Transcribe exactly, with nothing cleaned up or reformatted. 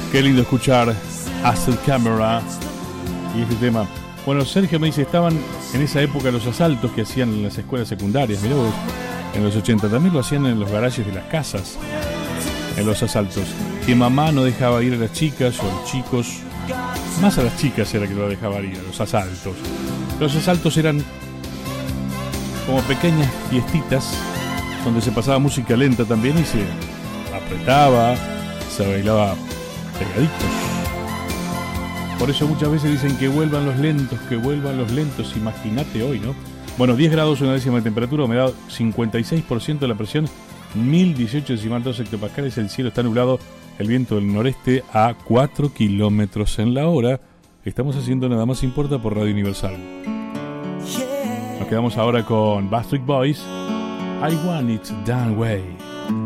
Qué lindo escuchar Asset Camera y este tema. Bueno, Sergio me dice, estaban en esa época los asaltos que hacían en las escuelas secundarias, mirá vos, en los ochenta. También lo hacían en los garajes de las casas, en los asaltos. Que mamá no dejaba ir a las chicas o a los chicos, más a las chicas era que no dejaba ir a los asaltos. Los asaltos eran como pequeñas fiestitas donde se pasaba música lenta también y se apretaba, se bailaba pegaditos. Por eso muchas veces dicen que vuelvan los lentos, que vuelvan los lentos. Imagínate hoy, ¿no? Bueno, diez grados, una décima de temperatura, humedad cincuenta y seis por ciento de la presión, mil dieciocho decimal dos hectopascales, el cielo está nublado, el viento del noreste a cuatro kilómetros en la hora. Estamos haciendo Nada Más Importa por Radio Universal. Nos quedamos ahora con Backstreet Boys, I Want It That Way.